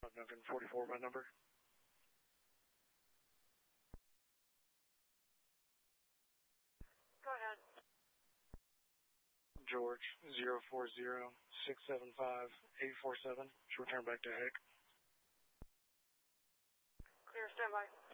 Duncan 44, my number. Go ahead. George 040-675-847. Should return back to Hick. Clear, standby.